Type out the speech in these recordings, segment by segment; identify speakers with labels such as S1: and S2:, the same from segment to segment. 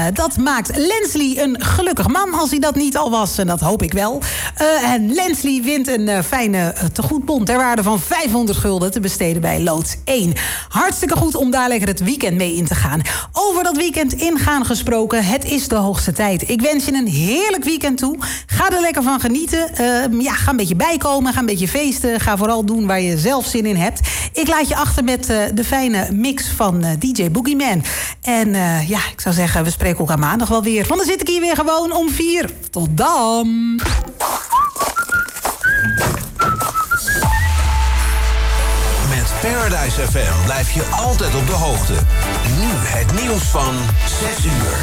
S1: Dat maakt Lensley een gelukkig man, als hij dat niet al was. En dat hoop ik wel. En Lensley wint een fijne tegoedbon ter waarde van 500 gulden te besteden bij loods 1. Hartstikke goed om daar lekker het weekend mee in te gaan. Over dat weekend ingaan gesproken, het is de hoogste tijd. Ik wens je een heerlijk weekend toe. Ga er lekker van genieten. Ga een beetje bijkomen, ga een beetje feesten. Ga vooral doen waar je zelf zin in hebt. Ik laat je achter met de fijne mix van DJ Boogeyman. En ik zou zeggen, we spreken elkaar maandag wel weer. Want dan zit ik hier weer gewoon om 4. Tot dan!
S2: Met Paradise FM blijf je altijd op de hoogte. Nu het nieuws van 6 uur.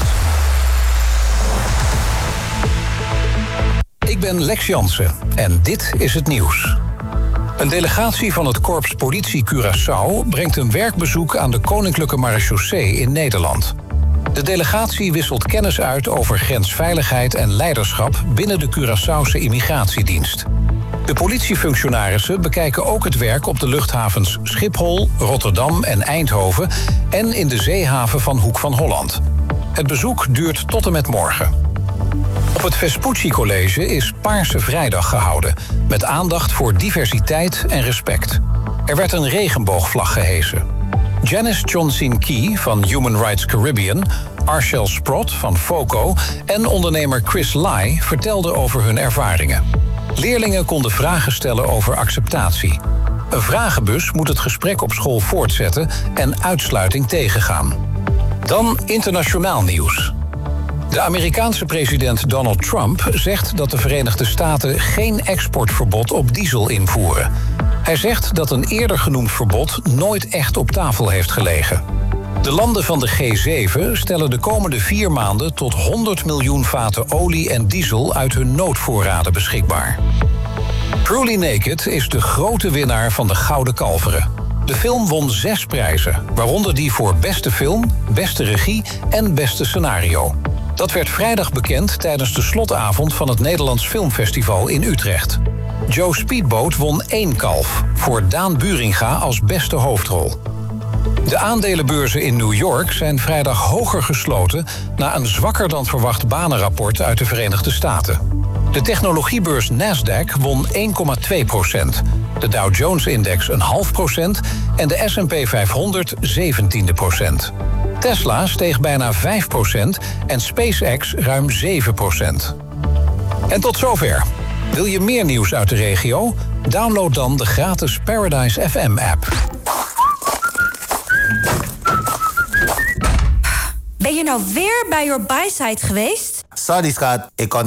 S3: Ik ben Lex Jansen en dit is het nieuws. Een delegatie van het Korps Politie Curaçao brengt een werkbezoek aan de Koninklijke Marechaussee in Nederland. De delegatie wisselt kennis uit over grensveiligheid en leiderschap binnen de Curaçaose immigratiedienst. De politiefunctionarissen bekijken ook het werk op de luchthavens Schiphol, Rotterdam en Eindhoven en in de zeehaven van Hoek van Holland. Het bezoek duurt tot en met morgen. Op het Vespucci College is Paarse Vrijdag gehouden, met aandacht voor diversiteit en respect. Er werd een regenboogvlag gehesen. Janice Johnson Key van Human Rights Caribbean, Arshel Sprott van FOCO en ondernemer Chris Lai vertelden over hun ervaringen. Leerlingen konden vragen stellen over acceptatie. Een vragenbus moet het gesprek op school voortzetten en uitsluiting tegengaan. Dan internationaal nieuws. De Amerikaanse president Donald Trump zegt dat de Verenigde Staten geen exportverbod op diesel invoeren. Hij zegt dat een eerder genoemd verbod nooit echt op tafel heeft gelegen. De landen van de G7 stellen de komende 4 maanden tot 100 miljoen vaten olie en diesel uit hun noodvoorraden beschikbaar. Truly Naked is de grote winnaar van de Gouden Kalveren. De film won 6 prijzen, waaronder die voor beste film, beste regie en beste scenario. Dat werd vrijdag bekend tijdens de slotavond van het Nederlands Filmfestival in Utrecht. Joe Speedboat won 1 kalf, voor Daan Buringa als beste hoofdrol. De aandelenbeurzen in New York zijn vrijdag hoger gesloten na een zwakker dan verwacht banenrapport uit de Verenigde Staten. De technologiebeurs Nasdaq won 1,2%, de Dow Jones-index 0,5% en de S&P 500 0,17%. Tesla steeg bijna 5% en SpaceX ruim 7%. En tot zover. Wil je meer nieuws uit de regio? Download dan de gratis Paradise FM-app.
S4: Ben je nou weer bij Your Buy-site geweest?
S5: Sorry schat, ik kon